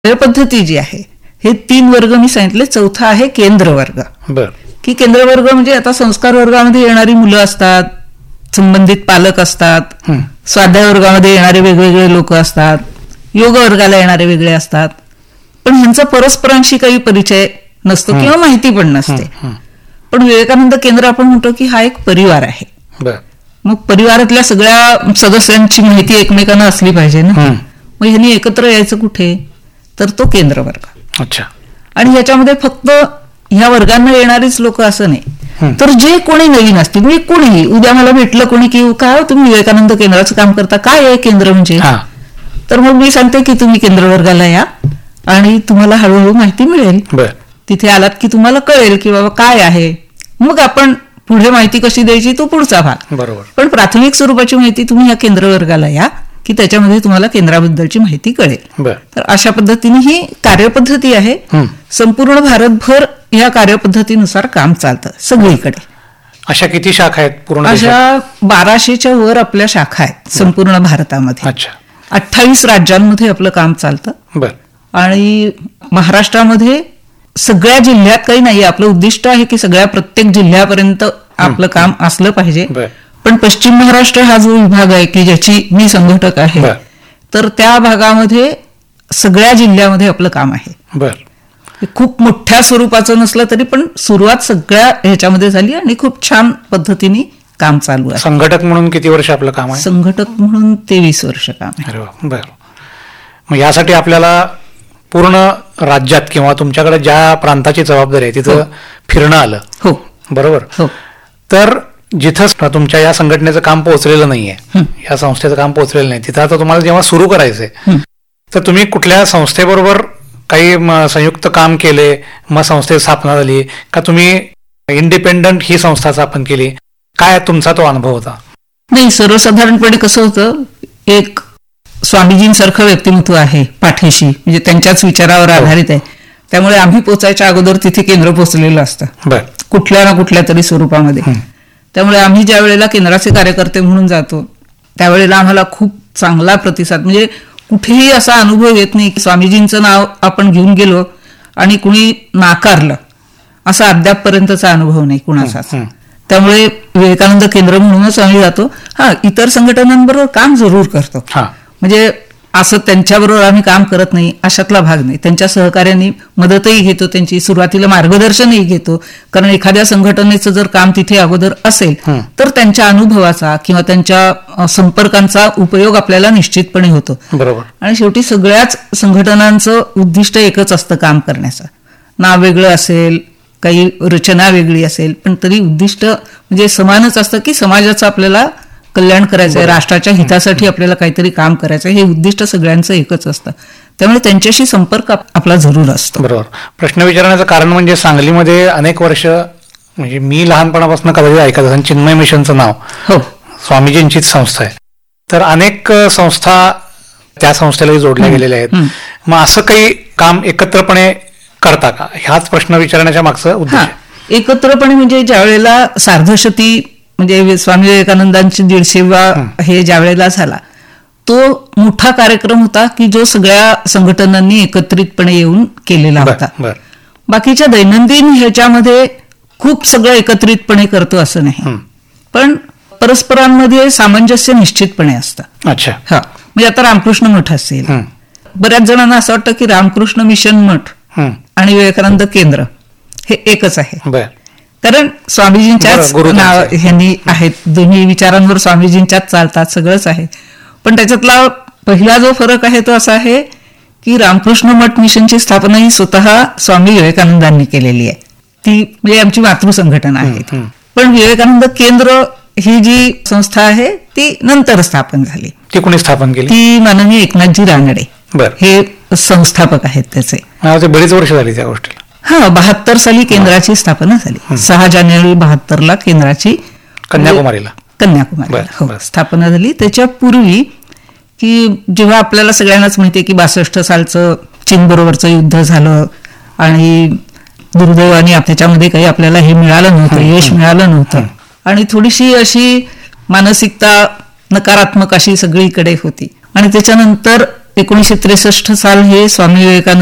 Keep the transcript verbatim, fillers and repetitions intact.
पद्धती जी आहे हे तीन वर्ग मी सांगितले. चौथा आहे केंद्र वर्ग. बर की केंद्र वर्ग म्हणजे आता संस्कार वर्गामध्ये येणारी मुलं असतात, संबंधित पालक असतात, स्वाध्याय वर्गामध्ये येणारे वेगवेगळे लोक असतात, योग वर्गाला येणारे वेगळे असतात, पण ह्यांचा परस्परांशी काही परिचय नसतो किंवा माहिती पण नसते. पण विवेकानंद केंद्र आपण म्हणतो की हा एक परिवार आहे. मग परिवारातल्या सगळ्या सदस्यांची माहिती एकमेकांना असली पाहिजे ना. मग ह्यांनी एकत्र यायचं कुठे, तर तो केंद्र वर्ग. अच्छा. आणि ह्याच्यामध्ये फक्त ह्या वर्गांना येणारीच लोक असं नाही, तर जे कोणी नवीन असतील, मी कोणीही उद्या मला भेटलं कोणी की काय तुम्ही विवेकानंद केंद्राचं काम करता, काय आहे केंद्र म्हणजे, तर मग मी सांगते की तुम्ही केंद्र वर्गाला या आणि तुम्हाला हळूहळू माहिती मिळेल. तिथे आलात की तुम्हाला कळेल की बाबा काय आहे. मग आपण पुढे माहिती कशी द्यायची तो पुढचा भाग. बरोबर. पण प्राथमिक स्वरूपाची माहिती तुम्ही ह्या केंद्र वर्गाला या की त्याच्यामध्ये तुम्हाला केंद्राबद्दलची माहिती कळेल. तर अशा पद्धतीने ही कार्यपद्धती आहे. संपूर्ण भारतभर या कार्यपद्धतीनुसार काम चालतं सगळीकडे. अशा किती शाखा आहेत पूर्ण? अशा बाराशेच्या वर आपल्या शाखा आहेत संपूर्ण भारतामध्ये. अच्छा. अठ्ठावीस राज्यांमध्ये आपलं काम चालतं. बर. आणि महाराष्ट्रामध्ये सगळ्या जिल्ह्यात काही नाही. आपलं उद्दिष्ट आहे की सगळ्या प्रत्येक जिल्ह्यापर्यंत आपलं काम असलं पाहिजे. पण पश्चिम महाराष्ट्र हा जो विभाग आहे की ज्याची मी संघटक आहे, तर त्या भागामध्ये सगळ्या जिल्ह्यामध्ये आपलं काम आहे. बर. खूप मोठ्या स्वरूपाचं नसलं तरी पण सुरुवात सगळ्या ह्याच्यामध्ये झाली आणि खूप छान पद्धतीने काम चालू आहे. संघटक म्हणून किती वर्ष आपलं काम आहे? संघटक म्हणून तेवीस वर्ष काम आहे. अरे वा. बर. मग यासाठी आपल्याला पूर्ण राज्यात किंवा तुमच्याकडे ज्या प्रांताची जबाबदारी आहे तिथं फिरणं आलं. हो. बरोबर. हो. तर जिथं तुमच्या या संघटनेचं काम पोहोचलेलं नाहीये, या संस्थेचं काम पोहोचलेलं नाही, तिथं आता तुम्हाला जेव्हा सुरू करायचंय तर तुम्ही कुठल्या संस्थेबरोबर काही संयुक्त काम केले, मग संस्थेची स्थापना झाली का तुम्ही इंडिपेंडंट ही संस्था स्थापन केली? काय तुमचा तो अनुभव होता? नाही, सर्वसाधारणपणे कसं होतं, एक स्वामीजींसारखं व्यक्तिमत्व आहे पाठीशी, म्हणजे त्यांच्याच विचारावर आधारित आहे. त्यामुळे आम्ही पोचायच्या अगोदर तिथे केंद्र पोचलेलं असतं कुठल्या ना कुठल्या तरी स्वरूपामध्ये. त्यामुळे आम्ही ज्या वेळेला केंद्राचे कार्यकर्ते म्हणून जातो त्यावेळेला आम्हाला खूप चांगला प्रतिसाद, म्हणजे कुठेही असा अनुभव येत नाही की स्वामीजींचं नाव आपण घेऊन गेलो आणि कुणी नाकारलं, असा अद्यापपर्यंतचा अनुभव नाही कुणाचाच. त्यामुळे विवेकानंद केंद्र म्हणूनच आम्ही जातो. हा, इतर संघटनांबरोबर काम जरूर करतो, म्हणजे असं त्यांच्याबरोबर आम्ही काम करत नाही अशातला भाग नाही. त्यांच्या सहकार्याने मदतही घेतो, त्यांची सुरुवातीला मार्गदर्शनही घेतो. कारण एखाद्या संघटनेचं जर काम तिथे अगोदर असेल तर त्यांच्या अनुभवाचा किंवा त्यांच्या संपर्कांचा उपयोग आपल्याला निश्चितपणे होतो. बरोबर. आणि शेवटी सगळ्याच संघटनांचं उद्दिष्ट एकच असतं काम करण्याचं. नाव वेगळं असेल, काही रचना वेगळी असेल, पण तरी उद्दिष्ट म्हणजे समानच असतं की समाजाचं आपल्याला कल्याण करायचं आहे, राष्ट्राच्या हितासाठी आपल्याला काहीतरी काम करायचं आहे, हे उद्दिष्ट सगळ्यांचं एकच असतं. त्यामुळे त्यांच्याशी संपर्क आपला जरूर असतो. बरोबर. प्रश्न विचारण्याचं कारण म्हणजे सांगलीमध्ये अनेक वर्ष, म्हणजे मी लहानपणापासून कदाचित ऐकत असं चिन्मय मिशनचं नाव, हो, स्वामीजींचीच संस्था आहे. तर अनेक संस्था त्या संस्थेलाही जोडल्या गेलेल्या आहेत. मग असं काही काम एकत्रपणे करता का, ह्याच प्रश्न विचारण्याच्या मागचं उद्देश. एकत्रपणे म्हणजे ज्या वेळेला सार्धशती म्हणजे स्वामी विवेकानंदांची दीडशेवा हे ज्या वेळेला झाला, तो मोठा कार्यक्रम होता की जो सगळ्या संघटनांनी एकत्रितपणे येऊन केलेला होता. बाकीच्या दैनंदिन ह्याच्यामध्ये खूप सगळं एकत्रितपणे करतो असं नाही, पण परस्परांमध्ये सामंजस्य निश्चितपणे असतं. अच्छा. हा, म्हणजे आता रामकृष्ण मठ असेल, बऱ्याच जणांना असं वाटतं की रामकृष्ण मिशन मठ आणि विवेकानंद केंद्र हे एकच आहे, कारण स्वामीजींच्याच नाव ह्यांनी आहेत, दोन्ही विचारांवर स्वामीजींच्याच चालतात, सगळंच आहे. पण त्याच्यातला पहिला जो फरक आहे तो असा आहे की रामकृष्ण मठ मिशनची स्थापना ही स्वतः स्वामी विवेकानंदांनी केलेली आहे. ती म्हणजे आमची मातृसंघटना आहे. पण विवेकानंद केंद्र ही जी संस्था आहे ती नंतर स्थापन झाली. ती कोणी स्थापन केली? ती माननीय एकनाथजी रानडे हे संस्थापक आहेत त्याचे. बरीच वर्ष झाली त्या गोष्टीला. हा, बहात्तर साली केंद्राची स्थापना झाली. सहा जानेवारी बहात्तर ला केंद्राची कन्याकुमारीला कन्याकुमारीला हो स्थापना झाली. त्याच्या पूर्वी की जेव्हा आपल्याला सगळ्यांनाच माहितीये की बासष्ट सालचं चीन बरोबरचं युद्ध झालं आणि दुर्दैवाने त्याच्यामध्ये काही आपल्याला हे मिळालं नव्हतं, यश मिळालं नव्हतं, आणि थोडीशी अशी मानसिकता नकारात्मक अशी सगळीकडे होती. आणि त्याच्यानंतर एकोणीसशे त्रेसष्ट साल हे स्वामी विवेकानंद